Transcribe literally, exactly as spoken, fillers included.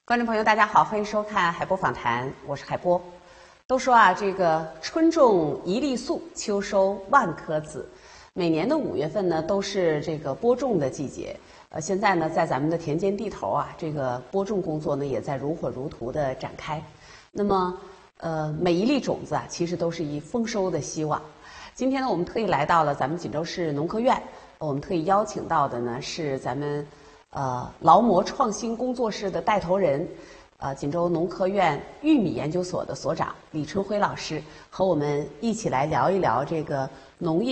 观众朋友，大家好，欢迎收看海波访谈，我是海波。都说啊，这个春种一粒粟，秋收万颗子。每年的五月份呢，都是这个播种的季节。呃，现在呢，在咱们的田间地头啊，这个播种工作呢，也在如火如荼的展开。那么，呃，每一粒种子啊，其实都是一丰收的希望。今天呢，我们特意来到了咱们锦州市农科院，我们特意邀请到的呢是咱们呃劳模创新工作室的带头人，呃锦州农科院玉米研究所的所长李春辉老师，和我们一起来聊一聊这个农业